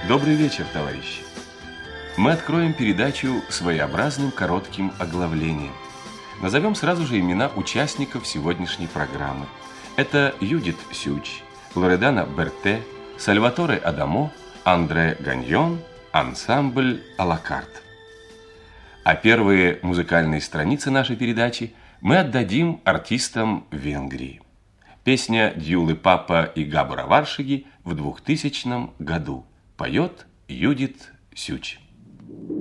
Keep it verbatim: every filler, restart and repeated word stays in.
Добрый вечер, товарищи! Мы откроем передачу своеобразным коротким оглавлением. Назовем сразу же имена участников сегодняшней программы. Это Юдит Сюч, Лоредана Берте, Сальваторе Адамо, Андре Ганьон, ансамбль «Алакарт». А первые музыкальные страницы нашей передачи мы отдадим артистам Венгрии. Песня Дьюлы Папа и Габора Варшиги в двухтысячном году. Поет Юдит Сюч.